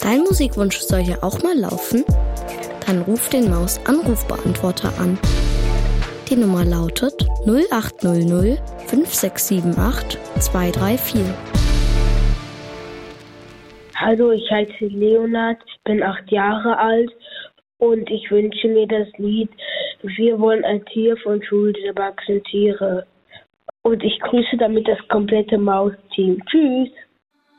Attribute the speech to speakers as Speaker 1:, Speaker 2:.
Speaker 1: Dein Musikwunsch soll ja auch mal laufen? Dann ruf den Maus-Anrufbeantworter an. Die Nummer lautet 0800 5678 234.
Speaker 2: Hallo, ich heiße Leonard, bin 8 Jahre alt und ich wünsche mir das Lied Wir wollen ein Tier von Schule der erwachsenen Tiere. Und ich grüße damit das komplette Maus-Team. Tschüss!